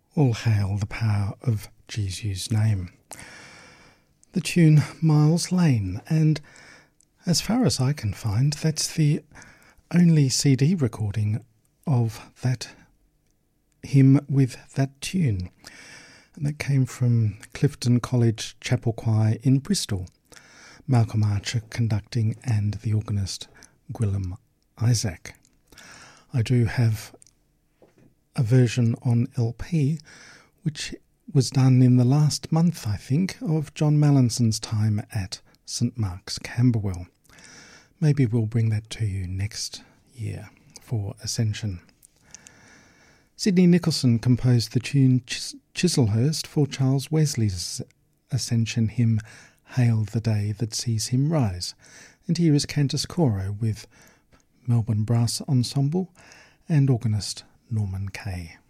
All hail the power of Jesu's name. The tune Miles Lane, and as far as I can find, that's the only CD recording of that hymn with that tune. And that came from Clifton College Chapel Choir in Bristol. Malcolm Archer conducting and the organist Gwilym Isaac. I do have a version on LP which was done in the last month, I think, of John Mallinson's time at St Mark's, Camberwell. Maybe we'll bring that to you next year for Ascension. Sidney Nicholson composed the tune Chislehurst for Charles Wesley's Ascension hymn Hail the Day That Sees Him Rise, and here is Cantus Coro with Melbourne Brass Ensemble and organist Norman Kay.